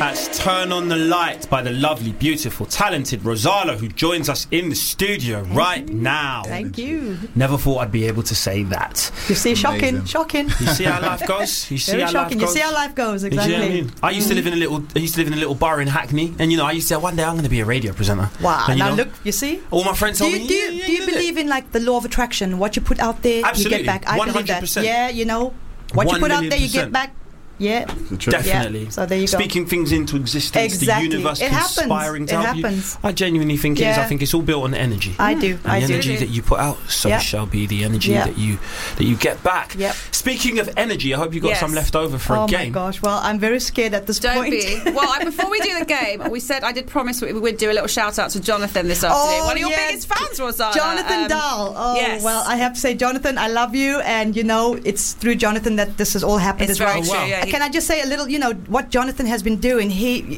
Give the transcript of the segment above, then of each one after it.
That's Turn on the Light by the lovely, beautiful, talented Rozalla, who joins us in the studio right now. Thank you. Never thought I'd be able to say that. You see, shocking. You see how life goes? You see how life goes? You see how life goes, exactly. You see what I mean? I used to live in a little borough in Hackney, and I used to say one day I'm going to be a radio presenter. Wow. And, now look, you see? All my friends told me. Do you believe in like the law of attraction? What you put out there, absolutely. You get back. I 100%. believe that. Yeah, what you put out there, you get back. Yeah, definitely. Yeah. So there you go. Speaking things into existence, exactly. The universe conspiring to help you. I genuinely think it is. I think it's all built on energy. I do. And the energy that you put out, so shall be the energy that you get back. Yep. Speaking of energy, I hope you got some left over for a game. Oh my gosh! Well, I'm very scared at this point. Don't be. Well, before we do the game, I did promise we would do a little shout out to Jonathan this afternoon. One of your biggest fans, Rozalla. Jonathan Dahl. Oh, yes. Well, I have to say, Jonathan, I love you, and it's through Jonathan that this has all happened as well. It's very true. Yeah, can I just say a little? What Jonathan has been doing.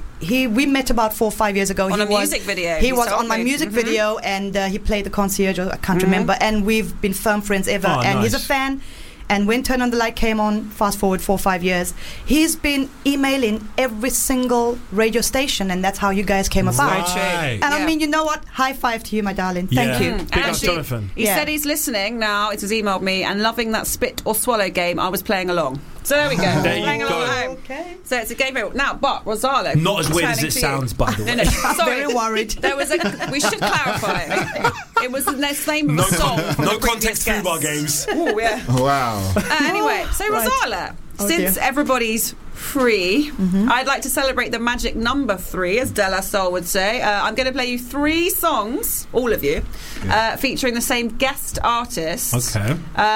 We met about 4 or 5 years ago. On a music video. He was on my music video, and he played the concierge. I can't remember. And we've been firm friends ever. And he's a fan. And when Turn on the Light came on, fast forward 4 or 5 years, he's been emailing every single radio station, and that's how you guys came about. Right. And I mean, you know what? High five to you, my darling. Thank you. Big up, Jonathan. He said he's listening now. It was emailed me and loving that spit or swallow game. I was playing along. So there we go. Playing along at home. Okay. So it's a game now, but Rozalla. Not as weird as it sounds, by the way. No, sorry. Very worried. There was we should clarify. It was the name of a song. No context Fubar games. Oh yeah. Wow. Anyway, so Rozalla, since everybody's free, I'd like to celebrate the magic number 3, as De La Soul would say. I'm going to play you 3 songs, all of you, featuring the same guest artist. Okay.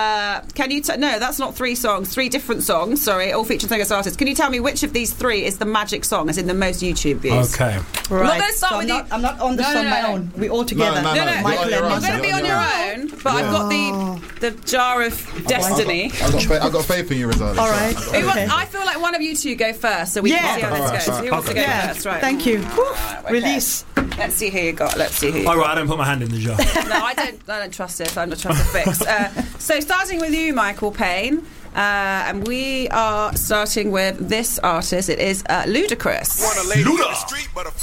Can you no, that's not 3 songs, 3 different songs, sorry, all featuring the same guest artist. Can you tell me which of these 3 is the magic song, as in the most YouTube views? Okay. Right. I'm not going to start with you. I'm not on this on my own. We all together. No. Michael and I'm going to be on your own, but I've got the jar of destiny. I've got faith in you, Rozalla. All right. I feel like one of you two go first, so we can see how this goes. Who wants to go first? Right. Thank you. Okay. Release. Let's see who you got. All right, I don't put my hand in the jar. No, I don't trust it. I don't trust the fix. So starting with you, Michael Payne. And we are starting with this artist. It is Ludacris. Luda.